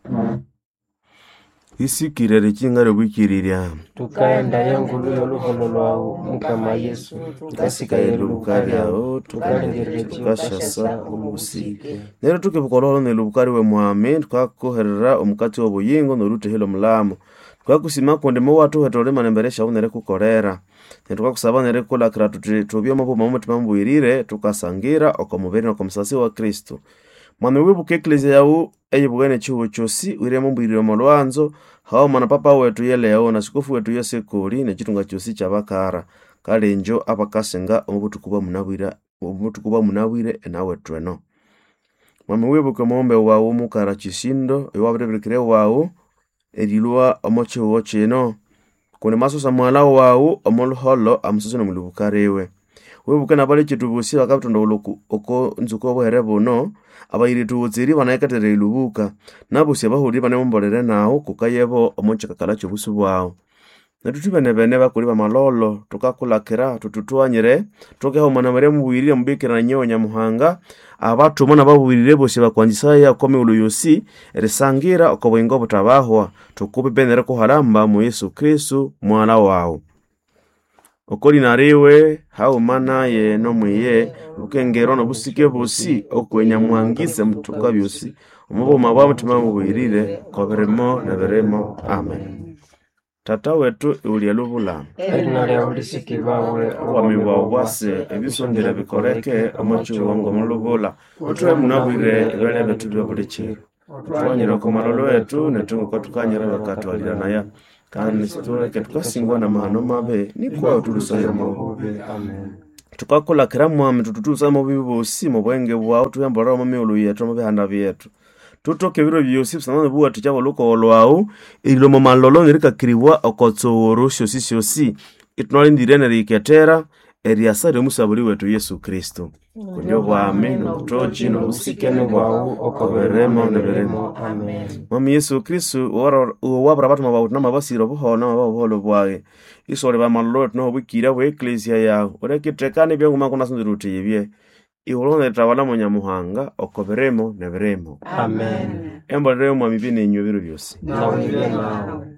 isikirere chingare bwikiriria tukaenda yangulu yoluholo lwawu mukama Yesu tukasikaye lubukari ao tukalengerere tukashasa umusike nero tukibukololo ne lubukari we mwami tukakuherera omukati w'obuyingo norutehelo mulamu twakusima kondemo watu hetole manemberesha unere kukorera netukakusaba nere kulakira tubyo mapo mamutima mbwirire tukasangira okomubiri nokomusasi wa Kristo mwami wibuka eklezia yawu eyibugene chiwo chosi wiremo mbwirire molwanzo hao mwana papa wetu yeleo na sikofu wetu Yosekoli nechitunga chosi chabakara kalenjo abakasenga omutukuba munabwire nawe tweno mwami wibuka mombe wawu mukara chisindo ewabirebirikire wawu erilwa omochiwo chino kune masosa mwala wawu omoluholo amusoso nomulubukarewe wibuka nabale chitubusi bakabitonda uluku oko nzuko bohere buno abayiritubutsiri banayekatere ilubuka nabusi abahuri banemombolere nawo kukayebo omonchakakala chobusu bwawo netutibene bakuri bamalolo tukakulakira tututwanyire tukeho manamere mubwirire mubikira nyonya muhanga abatu mona babwirire bose bakwanjisa ya kome uluyosi erisangira okobwengo butabahwa tukupe benere ko haramba mu Yesu Kristo mwana wawo okoli nariwe hau mana ye no mwiye ukengero no busike busi okwenya mwangise mutuka byusi umubo mabwa mutima mubwirire koberemo neberemo amen. Tata wetu uli elubula erinale ulisiki bawe wamiwa wase ebisondera bikoreke omochu wango mulubula utwe munabwire ebele betu byobulichiro twanyira ko malolo yetu netungo ko tukanyira bakatwalira naya kandi situleke tukasingwa na mahano mabe nikwa tulusaya mabubi amen. tukakola kiramu ame tututusa mabubi bosi mubwenge bwawo tuyambora mu miulu yetu mu bihanda byetu tutoke biro byosi sanane buwa tuchabo loko olwawo ilo mu malolo nirikakiriwa okotsoro syosi itunali ndirene riketera eriasare musabuli wetu Yesu Kristo kunyo bwami nobutoji nobusikene bwawo okoberemo neberemo amen. Mwami Yesu Kristo wabara batu mabawu namabasiro buhona mababuholo bwawe isore bamalolo no bukira bwe ecclesia yawo orekitekane byanguma kunasundiruti yebye iwolone tawala munyamuhanga okoberemo neberemo amen. embolere mwami bine nyo biro byose nawe